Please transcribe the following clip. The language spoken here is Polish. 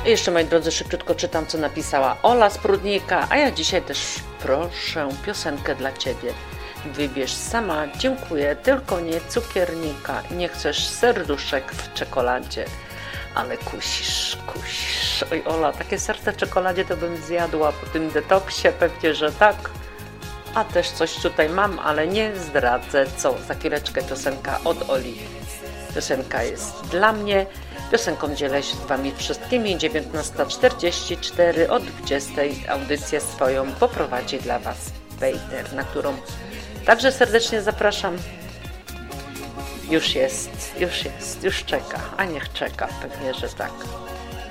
I jeszcze, moi drodzy, szybciutko czytam, co napisała Ola z Prudnika, a ja dzisiaj też proszę piosenkę dla Ciebie. Wybierz sama, dziękuję, tylko nie cukiernika, nie chcesz serduszek w czekoladzie. Ale kusisz. Oj Ola, takie serce w czekoladzie to bym zjadła po tym detoksie, pewnie, że tak. A też coś tutaj mam, ale nie zdradzę co. Za chwileczkę piosenka od Oli. Piosenka jest dla mnie. Piosenką dzielę się z Wami wszystkimi. 19:44 od 20 audycję swoją poprowadzi dla Was Peter, na którą także serdecznie zapraszam. Już czeka, a niech czeka, pewnie, że tak.